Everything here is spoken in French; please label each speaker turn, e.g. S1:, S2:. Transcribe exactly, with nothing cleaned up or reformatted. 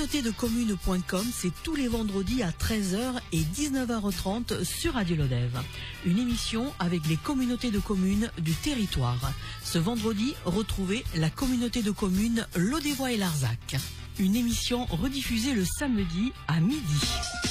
S1: communauté de communes point com, c'est tous les vendredis à treize heures et dix-neuf heures trente sur Radio Lodève. Une émission avec les communautés de communes du territoire. Ce vendredi, retrouvez la communauté de communes Lodévois et Larzac. Une émission rediffusée le samedi à midi.